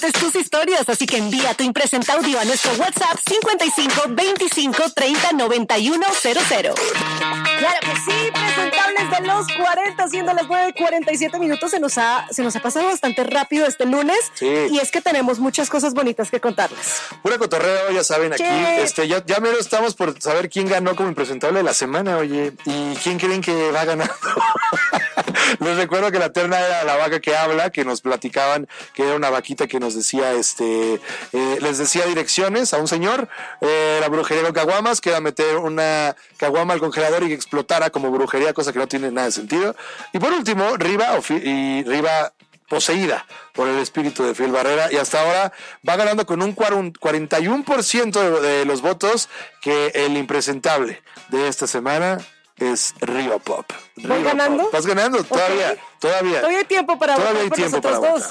tus historias, así que envía tu impresenta audio a nuestro WhatsApp 55 25 30 91 00. Claro que sí, presentables de los 40, siendo las 9:47 minutos, se nos ha pasado bastante rápido este lunes, sí. Y es que tenemos muchas cosas bonitas que contarles. Pura cotorreo, ya saben, aquí, Sí. ya mero estamos por saber quién ganó como impresentable de la semana, oye, y quién creen que va a ganar. Les recuerdo que la terna era la vaca que habla, que nos platicaban que era una vaquita que nos decía, les decía direcciones a un señor, la brujería con caguamas, que era meter una caguama al congelador y que explotara como brujería, cosa que no tiene nada de sentido. Y por último, Riva poseída por el espíritu de Fiel Barrera, y hasta ahora va ganando con un 41% de los votos, que el impresentable de esta semana es Río Pop. ¿Voy ganando? Vas ganando, todavía. Todavía hay tiempo para votar por nosotros dos.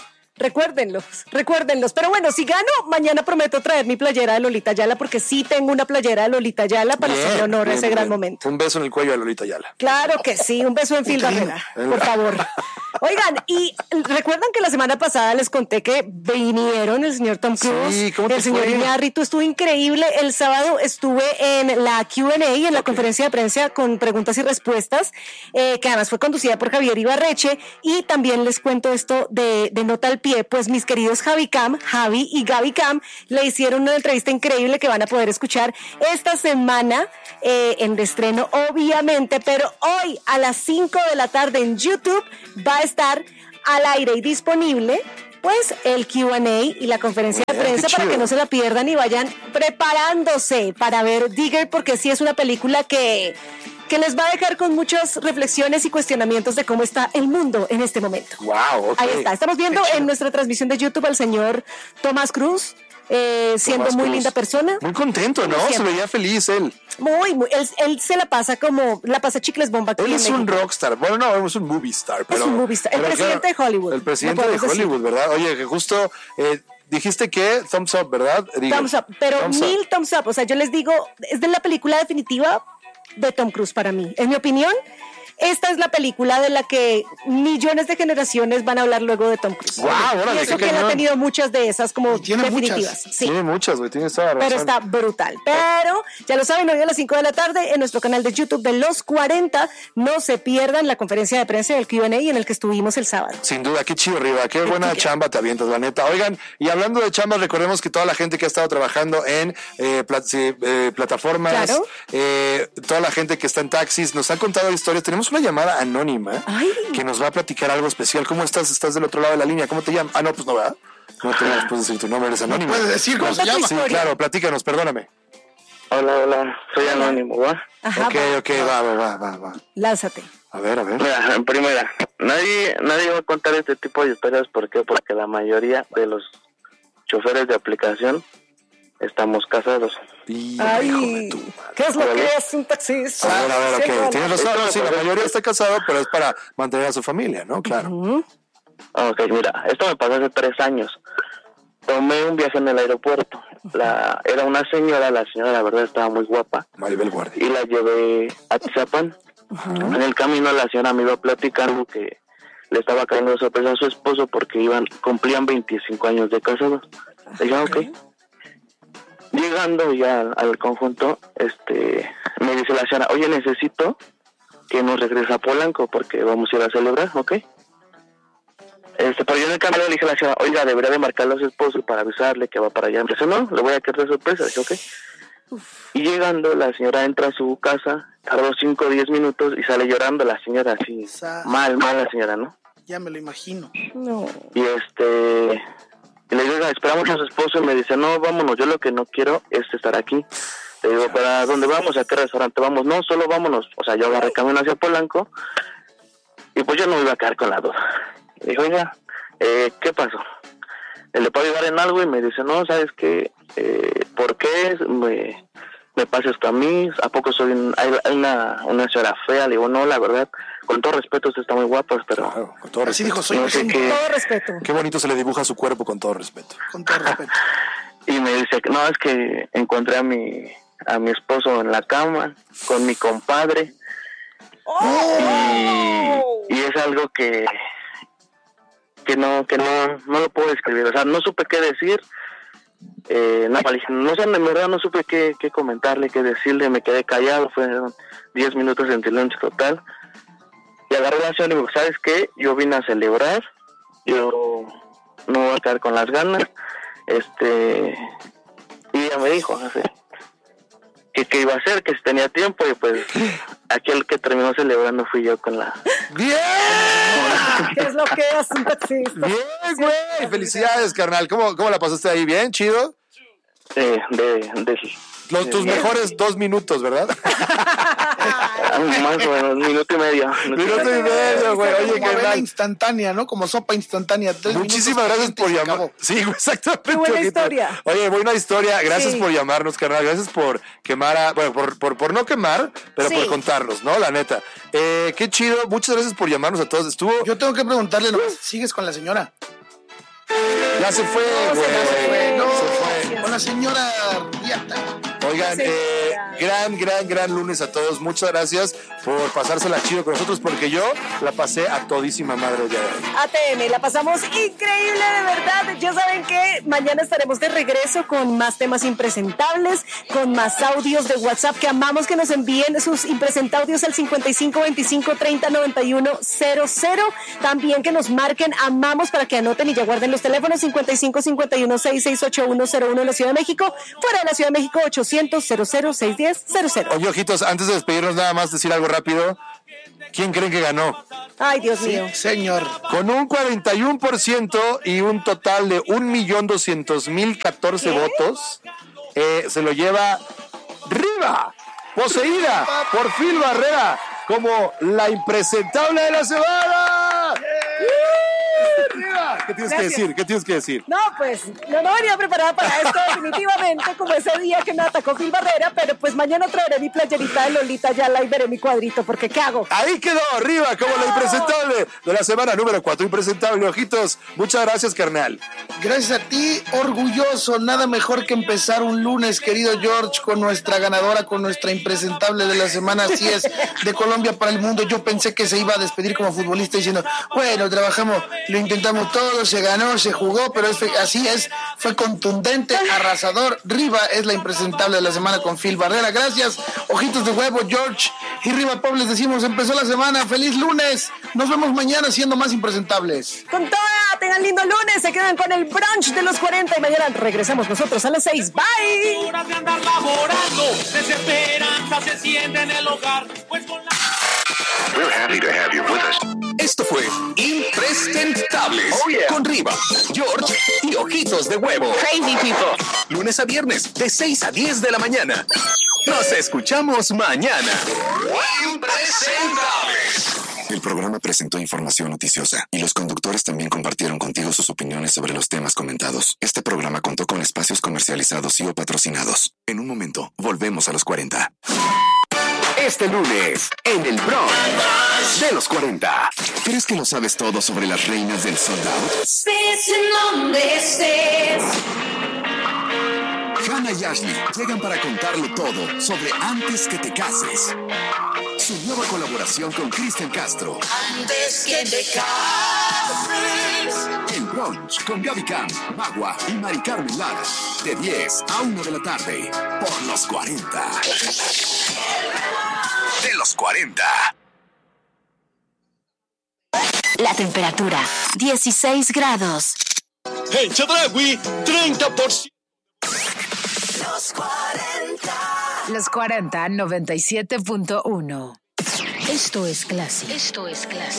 Recuérdenlos. Pero bueno, si gano, mañana prometo traer mi playera de Lolita Ayala, porque sí tengo una playera de Lolita Ayala para hacerle honor a ese gran momento. Un beso en el cuello a Lolita Ayala. Claro que sí, un beso en Fiel Barrera, por favor. Oigan, y recuerdan que la semana pasada les conté que vinieron el señor Tom Cruise, sí, ¿cómo te el señor fue? Iñárritu, estuvo increíble. El sábado estuve en la Q&A, en la conferencia de prensa con preguntas y respuestas, que además fue conducida por Javier Ibarreche, y también les cuento esto de nota al pie, pues mis queridos Javi y Gaby Cam le hicieron una entrevista increíble que van a poder escuchar esta semana en estreno, obviamente, pero hoy a las 5 de la tarde en YouTube va a estar al aire y disponible pues el Q&A y la conferencia de prensa para que no se la pierdan y vayan preparándose para ver Digger, porque sí es una película que les va a dejar con muchas reflexiones y cuestionamientos de cómo está el mundo en este momento. Wow, okay. Ahí está, estamos viendo en nuestra transmisión de YouTube al señor Tomás Cruz, siendo Tomás muy Cruz. Linda persona. Muy contento, ¿no? Se veía feliz él. Muy, él se la pasa chicles bomba aquí Él en es un México. rockstar. Bueno, no, es un movie star. Es un movie star. El presidente de Hollywood. El presidente de Hollywood, ¿verdad? Oye, que justo dijiste que thumbs up, ¿verdad? Thumbs up, pero thumbs up. O sea, yo les digo, es de la película definitiva de Tom Cruise para mí. En mi opinión, esta es la película de la que millones de generaciones van a hablar luego de Tom Cruise. Wow, órale, y eso que él ha tenido muchas de esas como definitivas. Sí. Tiene muchas, güey, tienes toda la razón. Pero está brutal. Pero ya lo saben, hoy a las 5 de la tarde en nuestro canal de YouTube de Los 40, no se pierdan la conferencia de prensa del Q&A en el que estuvimos el sábado. Sin duda, qué chido, Riva, qué buena chamba te avientas, la neta. Oigan, y hablando de chambas, recordemos que toda la gente que ha estado trabajando en plataformas, claro, toda la gente que está en taxis, nos han contado historias. Tenemos una llamada anónima que nos va a platicar algo especial. ¿Cómo estás? ¿Estás del otro lado de la línea? ¿Cómo te llamas? Ah, no, pues no, ¿verdad? No te puedes decir tu nombre, eres anónimo. ¿Puedes decir cómo se llama? Sí, claro, platícanos, perdóname. Hola, soy anónimo, ¿va? Ajá, Ok, va. Lánzate. A ver. Mira, en primera, nadie va a contar este tipo de historias. ¿Por qué? Porque la mayoría de los choferes de aplicación estamos casados. Ay, ¿qué es lo que es un taxista? A ver, ok. Tienes razón, sí, la mayoría está casado, pero es para mantener a su familia, ¿no? Claro. Ok, mira, esto me pasó hace 3 años. Tomé un viaje en el aeropuerto. Era una señora, la señora la verdad estaba muy guapa. Maribel Guardia. Y la llevé a Tizapán. En el camino la señora me iba platicando que le estaba cayendo de sorpresa a su esposo porque cumplían 25 años de casados. Le dije, ok. Llegando ya al conjunto, me dice la señora, oye, necesito que nos regrese a Polanco porque vamos a ir a celebrar, ¿ok? Pero yo en el camino le dije a la señora, oiga, debería de marcarle a su esposo para avisarle que va para allá. Me dice, no, le voy a quedar de sorpresa. Dije, ok. Y llegando, la señora entra a su casa, tardó 5 o 10 minutos y sale llorando la señora así, mal la señora, ¿no? Ya me lo imagino. No. Y le digo, esperamos a su esposo y me dice, no, vámonos, yo lo que no quiero es estar aquí. Le digo, ¿para dónde vamos? ¿A qué restaurante vamos? No, solo vámonos. O sea, yo agarré camino hacia Polanco y pues yo no me iba a quedar con la duda. Le dije, oiga, ¿qué pasó? ¿Le puedo ayudar en algo? Y me dice, no, ¿sabes qué? ¿Por qué me pasa esto a mí? ¿A poco soy hay una señora fea? Le digo, no, la verdad, con todo respeto, usted está muy guapo, pero... Claro, con todo Así respeto. dijo, soy no sé Con todo respeto. Qué bonito se le dibuja su cuerpo con todo respeto. con todo respeto. Y me dice, no, es que encontré a mi esposo en la cama con mi compadre. Y es algo que que no lo puedo describir. O sea, no supe qué decir. No sé, en verdad no supe qué comentarle, qué decirle. Me quedé callado. Fueron 10 minutos en silencio total. Y agarré la acción y me dijo, ¿sabes qué? Yo vine a celebrar. Yo no voy a quedar con las ganas. Y ella me dijo, no sé, que iba a hacer, que si tenía tiempo, y pues aquel que terminó celebrando fui yo con la... ¡Bien! ¿Qué es lo que es un taxista? ¡Bien, güey! ¡Felicidades, carnal! ¿Cómo la pasaste ahí? ¿Bien? ¿Chido? Tus mejores 2 minutos, ¿verdad? Más o menos, minuto y medio. Minuto y medio, güey. Oye, Como avena carnal. instantánea, ¿no? Como sopa instantánea. 3 Muchísimas minutos, gracias por y se llamar. acabó. Sí, exactamente. Qué buena Ojito. historia. Oye, buena historia. Gracias Sí. por llamarnos, carnal. Gracias por quemar por no quemar, pero Sí. por contarnos, ¿no? La neta. Qué chido. Muchas gracias por llamarnos a todos. Estuvo... Yo tengo que preguntarle, ¿no? ¿Sigues con la señora? Ya se fue, No, güey. se fue, No, Se fue. con la señora Riata. Oigan, gran lunes a todos. Muchas gracias por pasársela chido con nosotros, porque yo la pasé a todísima madre el día de hoy. ATM, la pasamos increíble, de verdad. Ya saben que mañana estaremos de regreso con más temas impresentables, con más audios de WhatsApp, que amamos que nos envíen sus impresentaudios al 55 25 30 91 00. También que nos marquen, amamos, para que anoten y ya guarden los teléfonos 55 51 66 8101 en la Ciudad de México, fuera de la Ciudad de México 800 00 610 00. Oye, ojitos, antes de despedirnos, nada más decir algo rápido. ¿Quién creen que ganó? Ay, Dios mío. Señor. Con un 41% y un total de 1,200,014 votos, se lo lleva Riva, poseída por Phil Barrera, como la impresentable de la semana. Riva, ¿qué tienes que Gracias. decir? ¿Qué tienes que decir? No, pues no venía preparada para esto definitivamente, como ese día que me atacó Phil Barrera, pero pues mañana traeré mi playerita de Lolita Yala y veré mi cuadrito, porque ¿qué hago? Ahí quedó Riva como la impresentable de la semana número 4. Impresentable, ojitos. Muchas gracias, carnal. Gracias a ti, orgulloso. Nada mejor que empezar un lunes, querido George, con nuestra ganadora, con nuestra impresentable de la semana. Así es, de Colombia para el mundo. Yo pensé que se iba a despedir como futbolista diciendo, bueno, trabajamos, lo intentamos todo, se ganó, se jugó, pero así es, fue contundente, arrasador. Riva es la impresentable de la semana con Phil Barrera. Gracias, ojitos de huevo, George. Y Riva Pop, les decimos, empezó la semana. ¡Feliz lunes! Nos vemos mañana siendo más impresentables. Con toda, tengan lindo lunes, se quedan con el brunch de los 40 y mañana regresamos nosotros a las 6. Bye. Horas de andar laborando, desesperanza se siente en el hogar, pues con la... We're happy to have you with us. Esto fue Impresentables con Riva, George y Ojitos de Huevo. Crazy people. Lunes a viernes de 6 a 10 de la mañana. Nos escuchamos mañana. Impresentables. El programa presentó información noticiosa y los conductores también compartieron contigo sus opiniones sobre los temas comentados. Este programa contó con espacios comercializados y o patrocinados. En un momento, volvemos a los 40. Este lunes, en el Bronx de los 40. ¿Crees que lo sabes todo sobre las reinas del sold out? Estés en donde estés. Hannah y Ashley llegan para contarlo todo sobre Antes que te cases. Su nueva colaboración con Cristian Castro. Antes que te cases. El Brunch con Gaby Cam, Magua y Mari Carmen Lara. De 10 a 1 de la tarde. Por los 40. De los 40. La temperatura, 16 grados. En Chedraui, 30%. Los 40, 97.1. Esto es clásico. Esto es clásico.